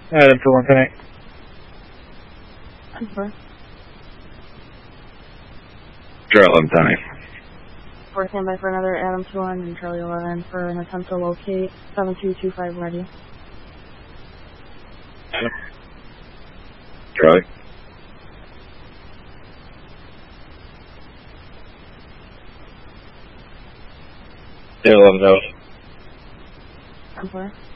Adam 2-1 connect. Confirm. Charlie 11 10. For standby for another Adam 2-1 and Charlie 11 for an attempt to locate 7225 ready. Charlie. Charlie 11 out. Confirm.